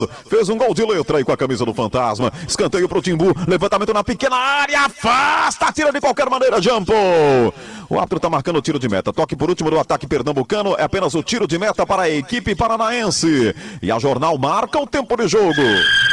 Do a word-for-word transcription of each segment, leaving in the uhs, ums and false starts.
Fez um gol de letra aí com a camisa do Fantasma. Escanteio pro Timbu. Levantamento na pequena área. Afasta. Tira de qualquer maneira. Jumpo. O árbitro tá marcando o tiro de meta. Toque por último do ataque pernambucano. É apenas o tiro de meta para a equipe paranaense. E a Jornal marca o tempo de jogo.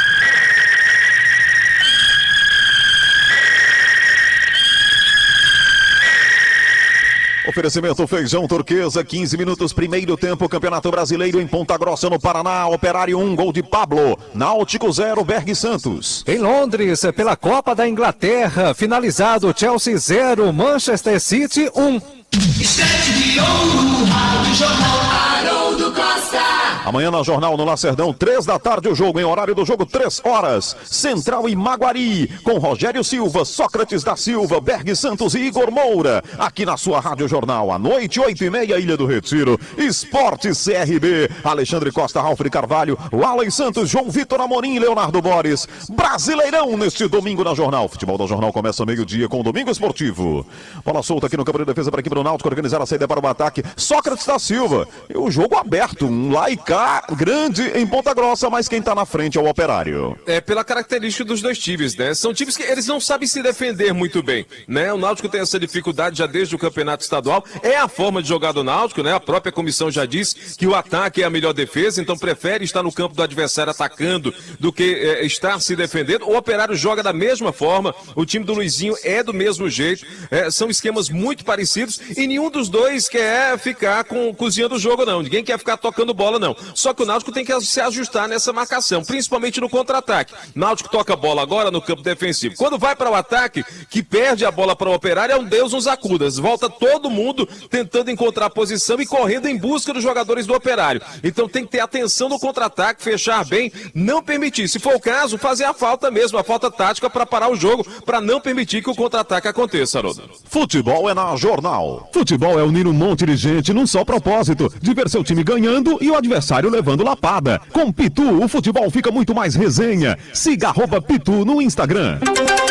Oferecimento Feijão Turquesa, quinze minutos, primeiro tempo, Campeonato Brasileiro em Ponta Grossa, no Paraná. Operário um, gol de Pablo. Náutico zero, Berg Santos. Em Londres, pela Copa da Inglaterra, finalizado Chelsea zero, Manchester City um. Estante de ouro, Rádio Jornal Haroldo Costa. Amanhã na Jornal no Lacerdão, três da tarde o jogo, em horário do jogo, três horas. Central e Maguari, com Rogério Silva, Sócrates da Silva, Berg Santos e Igor Moura. Aqui na sua Rádio Jornal, à noite, oito e meia, Ilha do Retiro. Esporte C R B, Alexandre Costa, Ralf Carvalho, Alen Santos, João Vitor Amorim e Leonardo Boris. Brasileirão neste domingo na Jornal. Futebol da Jornal começa meio-dia com o Domingo Esportivo. Bola solta aqui no campo de defesa para a equipe do Náutico, organizar a saída para o ataque. Sócrates da Silva. E o jogo aberto, um lá e cá grande em Ponta Grossa, mas quem tá na frente é o Operário. É pela característica dos dois times, né? São times que eles não sabem se defender muito bem, né? O Náutico tem essa dificuldade já desde o campeonato estadual. É a forma de jogar do Náutico, né? A própria comissão já disse que o ataque é a melhor defesa, então prefere estar no campo do adversário atacando do que é, estar se defendendo. O Operário joga da mesma forma, o time do Luizinho é do mesmo jeito, é, são esquemas muito parecidos e nenhum dos dois quer ficar com, cozinhando o jogo, não. Ninguém quer ficar tocando bola, não. Só que o Náutico tem que se ajustar nessa marcação, principalmente no contra-ataque. Náutico toca a bola agora no campo defensivo. Quando vai para o ataque, que perde a bola para o Operário, é um Deus nos acudas. Volta todo mundo tentando encontrar posição e correndo em busca dos jogadores do Operário. Então tem que ter atenção no contra-ataque, fechar bem, não permitir. Se for o caso, fazer a falta mesmo, a falta tática para parar o jogo, para não permitir que o contra-ataque aconteça, Haroldo. Futebol é na Jornal. Futebol é unir um monte de gente num só propósito, de ver seu time ganhando e o adversário levando lapada. Com Pitu, o futebol fica muito mais resenha. Siga arroba Pitu no Instagram.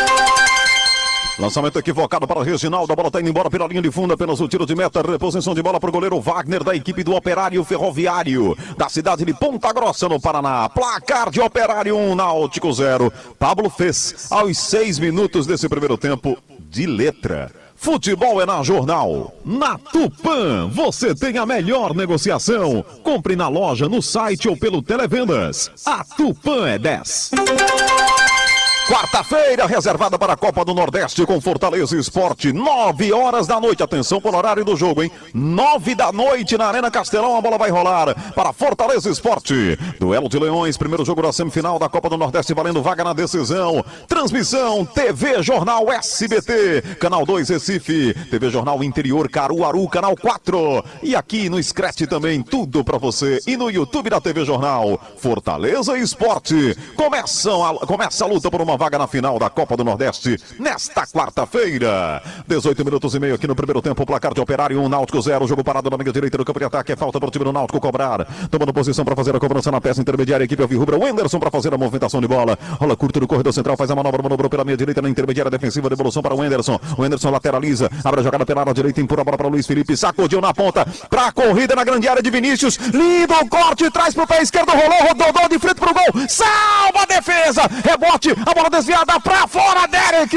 Lançamento equivocado para o Reginaldo, a bola está indo embora pela linha de fundo, apenas o tiro de meta, reposição de bola para o goleiro Wagner da equipe do Operário Ferroviário, da cidade de Ponta Grossa, no Paraná. Placar de Operário um, Náutico zero. Pablo fez aos seis minutos desse primeiro tempo de letra. Futebol é na Jornal. Na Tupã, você tem a melhor negociação. Compre na loja, no site ou pelo Televendas. A Tupã é dez. Quarta-feira, reservada para a Copa do Nordeste com Fortaleza Esporte, nove horas da noite. Atenção para o horário do jogo, hein? Nove da noite na Arena Castelão, a bola vai rolar para Fortaleza Esporte. Duelo de Leões, primeiro jogo da semifinal da Copa do Nordeste, valendo vaga na decisão. Transmissão, T V Jornal S B T, Canal dois Recife, T V Jornal Interior Caruaru, Canal quatro. E aqui no Scratch também, tudo para você. E no YouTube da T V Jornal, Fortaleza Esporte. Começam a, começa a luta por uma vaga na final da Copa do Nordeste nesta quarta-feira. dezoito minutos e meio aqui no primeiro tempo, placar de Operário um, Náutico zero, jogo parado na meia direita do campo de ataque, é falta para o time do Náutico cobrar, tomando posição para fazer a cobrança na peça intermediária, a equipe alvirrubra, o Wenderson para fazer a movimentação de bola, rola curto no corredor central, faz a manobra, manobrou pela meia direita na intermediária defensiva, devolução para o Wenderson, o Wenderson lateraliza, abre a jogada pela área direita, empurra a bola para o Luiz Felipe, sacudiu na ponta, para a corrida na grande área de Vinícius, lindo corte, traz para o pé esquerdo, rolou, rodou de frente para o gol, salva a defesa, rebote, a bola desviada pra fora, Derek!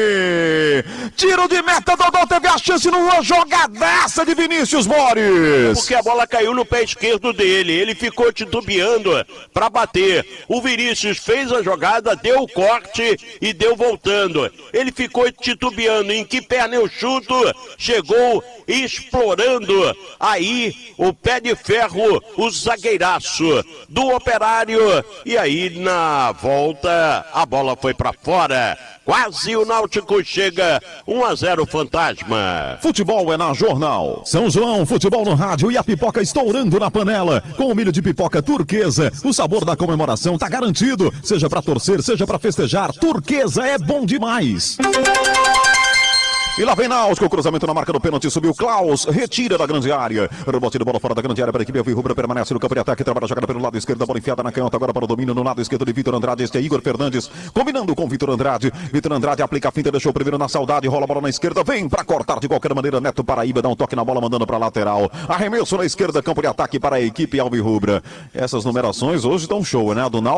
Tiro de meta, Dodô teve a chance numa jogadaça de Vinícius Mores. Porque a bola caiu no pé esquerdo dele, ele ficou titubeando pra bater. O Vinícius fez a jogada, deu o corte e deu voltando. Ele ficou titubeando, em que perna eu chuto, chegou explorando aí o pé de ferro, o zagueiraço do Operário. E aí na volta a bola foi pra fora. Quase o Náutico chega, um a zero Fantasma. Futebol é na Jornal. São João, futebol no rádio e a pipoca estourando na panela. Com o milho de pipoca Turquesa, o sabor da comemoração tá garantido. Seja pra torcer, seja pra festejar, Turquesa é bom demais. E lá vem Náutico, o cruzamento na marca do pênalti, subiu Klaus, retira da grande área. Rebote de bola fora da grande área para a equipe alvirrubra, permanece no campo de ataque, trabalha a jogada pelo lado esquerdo, a bola enfiada na canhota, agora para o domínio no lado esquerdo de Vitor Andrade. Este é Igor Fernandes, combinando com Vitor Andrade. Vitor Andrade aplica a finta, deixou o primeiro na saudade, rola a bola na esquerda, vem para cortar de qualquer maneira. Neto Paraíba dá um toque na bola, mandando para a lateral. Arremesso na esquerda, campo de ataque para a equipe alvirrubra. Essas numerações hoje dão show, né? A do Náutico